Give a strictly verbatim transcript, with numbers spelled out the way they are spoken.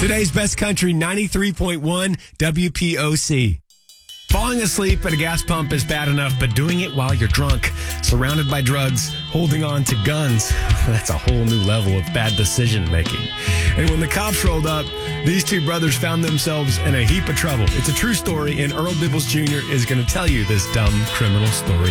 Today's best country, ninety-three point one W P O C. Falling asleep at a gas pump is bad enough, but doing it while you're drunk, surrounded by drugs, holding on to guns, that's a whole new level of bad decision making. And when the cops rolled up, these two brothers found themselves in a heap of trouble. It's a true story, and Earl Dibbles Junior is going to tell you this dumb criminal story